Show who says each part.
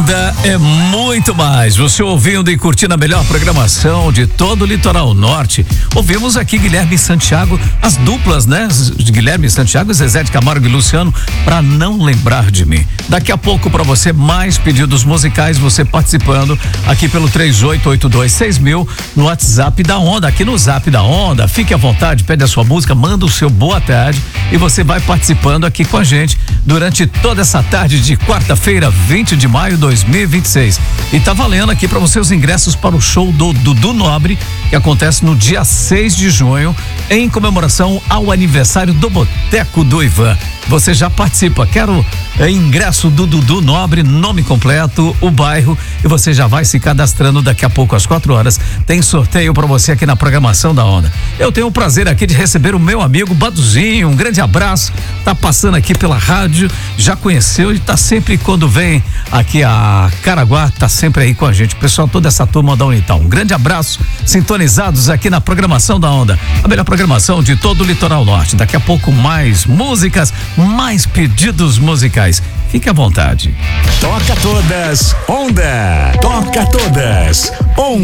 Speaker 1: Onda é muito mais. Você ouvindo e curtindo a melhor programação de todo o litoral norte. Ouvimos aqui Guilherme e Santiago, as duplas, né? Guilherme e Santiago, Zezé de Camargo e Luciano, pra não lembrar de mim. Daqui a pouco, pra você, mais pedidos musicais, você participando aqui pelo 38826000 no WhatsApp da Onda, aqui no Zap da Onda. Fique à vontade, pede a sua música, manda o seu boa tarde e você vai participando aqui com a gente durante toda essa tarde de quarta-feira, 20 de maio de 2026. E tá valendo aqui para você os ingressos para o show do Dudu Nobre, que acontece no dia 6 de junho, em comemoração ao aniversário do Boteco do Ivan. Você já participa, quero ingresso do Dudu Nobre, nome completo, o bairro, e você já vai se cadastrando daqui a pouco às 4 horas. Tem sorteio para você aqui na programação da Onda. Eu tenho o prazer aqui de receber o meu amigo Baduzinho, um grande abraço, tá passando aqui pela rádio, já conheceu e tá sempre quando vem aqui a Caraguá, tá sempre aí com a gente, pessoal, toda essa turma da Unital. Um grande abraço, sintonizados aqui na programação da Onda, a melhor programação de todo o litoral norte. Daqui a pouco mais músicas, mais pedidos musicais. Fique à vontade.
Speaker 2: Toca todas, Onda. Toca todas, Onda.